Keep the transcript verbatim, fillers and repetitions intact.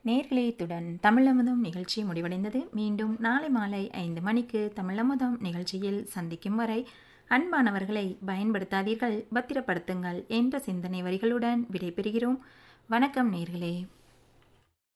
நேர்களே, இத்துடன் தமிழமுதம் நிகழ்ச்சி முடிவடைந்தது. மீண்டும் நாளை மாலை ஐந்து மணிக்கு தமிழமுதம் நிகழ்ச்சியில் சந்திக்கும் வரை அன்பானவர்களை பயன்படுத்தாதீர்கள், பத்திரப்படுத்துங்கள் என்ற சிந்தனை வரிகளுடன் விடைபெறுகிறோம். வணக்கம் நேர்களே.